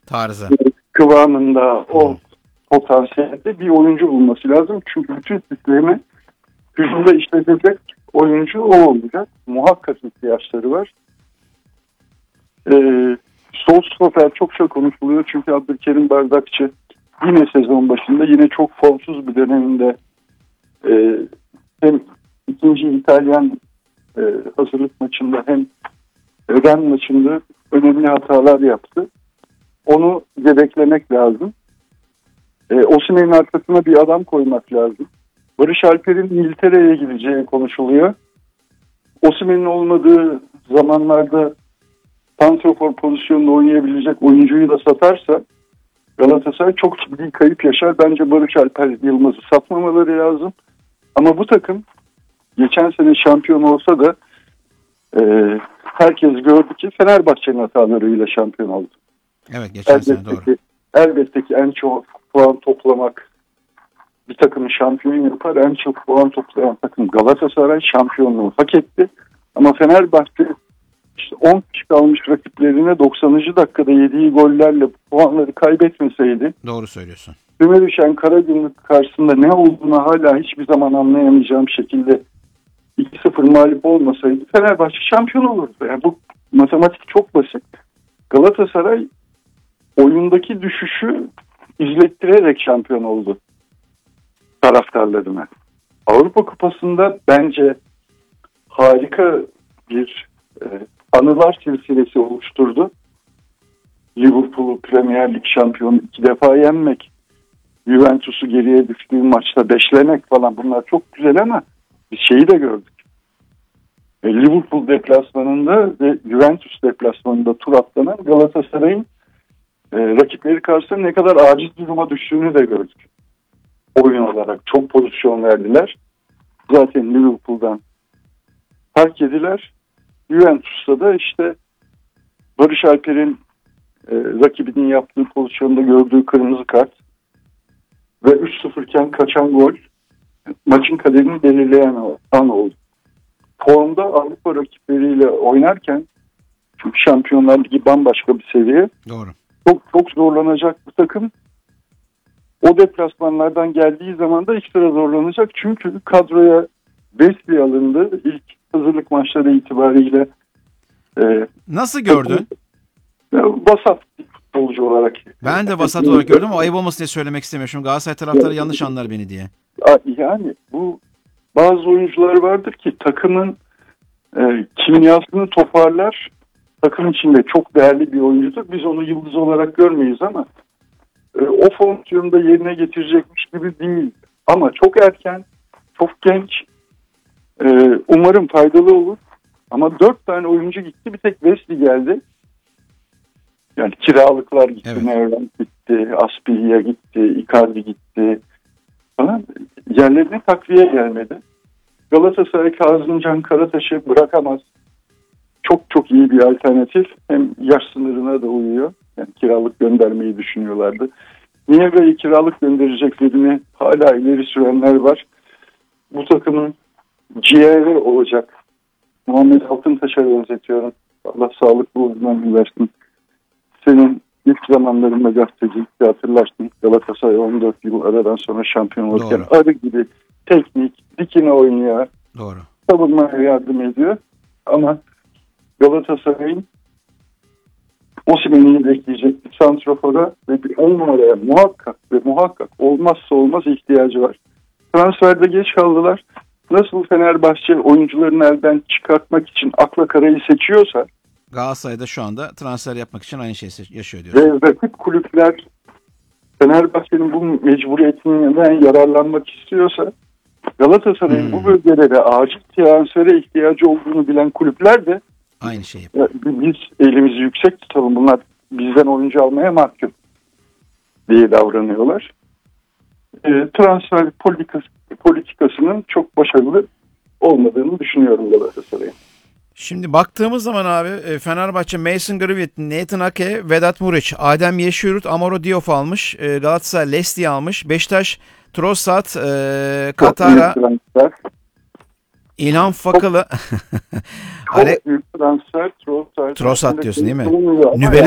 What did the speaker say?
tarzı kıvamında o potansiyelde bir oyuncu bulması lazım. Çünkü bütün sistemi hücumda işletecek oyuncu o olacak. Muhakkak ihtiyaçları var. Sol stoper çokça konuşuluyor. Çünkü Abdülkerim Bardakçı yine sezon başında yine çok formsuz bir döneminde hem ikinci İtalyan hazırlık maçında hem Ren maçında önemli hatalar yaptı. Onu yedeklemek lazım. Osimhen'in arkasına bir adam koymak lazım. Barış Alper'in İngiltere'ye gideceği konuşuluyor. Osimhen'in olmadığı zamanlarda santrafor pozisyonunda oynayabilecek oyuncuyu da satarsa Galatasaray çok ciddi kayıp yaşar. Bence Barış Alper Yılmaz'ı satmamaları lazım. Ama bu takım geçen sene şampiyon olsa da herkes gördü ki Fenerbahçe'nin hatalarıyla şampiyon oldu. Evet, geçen sene doğru. Elbette ki en çok puan toplamak bir takımı şampiyon yapar. En çok puan toplayan takım Galatasaray şampiyonluğu hak etti. Ama Fenerbahçe işte 10 kişi kalmış rakiplerine 90. dakikada yediği gollerle puanları kaybetmeseydi, doğru söylüyorsun. küme düşen Karagümrük karşısında ne olduğunu hala hiçbir zaman anlayamayacağım şekilde 2-0 mağlup olmasaydı Fenerbahçe şampiyon olurdu. Yani bu matematik çok basit. Galatasaray oyundaki düşüşü izlettirerek şampiyon oldu taraftarlarına. Avrupa Kupası'nda bence harika bir anılar silsilesi oluşturdu. Liverpool'u Premier Lig şampiyonu 2 defa yenmek, Juventus'u geriye düştüğü maçta beşlemek falan, bunlar çok güzel ama biz şeyi de gördük. Liverpool deplasmanında ve Juventus deplasmanında tur atlanan Galatasaray'ın rakipleri karşısında ne kadar aciz duruma düştüğünü de gördük. Oyun olarak çok pozisyon verdiler. Zaten Liverpool'dan fark yediler. Juventus'ta da işte Barış Alper'in rakibinin yaptığı pozisyonda gördüğü kırmızı kart ve 3-0 iken kaçan gol maçın kaderini belirleyen an oldu. Formda Avrupa rakipleriyle oynarken, çünkü Şampiyonlar Ligi bambaşka bir seviye. Doğru. Çok zorlanacak bu takım. O deplasmanlardan geldiği zaman da ekstra zorlanacak. Çünkü kadroya Wesley alındı. İlk hazırlık maçları itibariyle. Nasıl gördün? Vasat bir futbolcu olarak. Ben de vasat olarak gördüm ama ayıp olmasın diye söylemek istemiyorum. Şimdi Galatasaray taraftarı yanlış anlar beni diye. Yani bu bazı oyuncular vardır ki takımın kimyasını toparlar. Takım içinde çok değerli bir oyuncudur. Biz onu yıldız olarak görmeyiz ama o fonksiyonu da yerine getirecekmiş gibi değil. Ama çok erken, çok genç. Umarım faydalı olur. Ama 4 tane oyuncu gitti. Bir tek Wesley geldi. Yani kiralıklar gitti. Evet. Nevren gitti. Aspili'ye gitti. Icardi gitti. Falan. Yerlerine takviye gelmedi. Galatasaray Kazımcan Karataş'ı bırakamaz. Çok iyi bir alternatif. Hem yaş sınırına da uyuyor. Yani kiralık göndermeyi düşünüyorlardı. Niyeve'yi kiralık göndereceklerini hala ileri sürenler var. Bu takımın ciğeri olacak. Muhammed Altıntaş'a benzetiyorum. Allah sağlıklı uzman versin. Senin ilk zamanlarında gazetecilikte hatırlarsın. Galatasaray 14 yıl aradan sonra şampiyon olurken arı gibi teknik, dikine oynuyor. Doğru. Savunmaya yardım ediyor. Ama Galatasaray'ın Osimhen'i bekleyecek bir santrafora ve bir 10 numaraya muhakkak olmazsa olmaz ihtiyacı var. Transferde geç kaldılar. Nasıl Fenerbahçe oyuncularını elden çıkartmak için akla karayı seçiyorsa, Galatasaray'da şu anda transfer yapmak için aynı şeyi yaşıyor diyorsun. ve rakip kulüpler Fenerbahçe'nin bu mecburiyetinden yararlanmak istiyorsa, Galatasaray'ın bu bölgelere acil transfere ihtiyacı olduğunu bilen kulüpler de aynı şeyi yapıyor. Biz elimizi yüksek tutalım, bunlar bizden oyuncu almaya mahkum diye davranıyorlar. Transfer politikasının çok başarılı olmadığını düşünüyorum Galatasaray'ın. Şimdi baktığımız zaman abi Fenerbahçe Mason Greenwood, Nathan Ake, Vedat Muriç, Adem Yeşilyurt, Amaro Diop almış. Galatasaray Leslie almış. Beşiktaş Trossard, Katara, İlhan Fakalı. Çok büyük transfer. Trossard diyorsun değil mi? Nübeli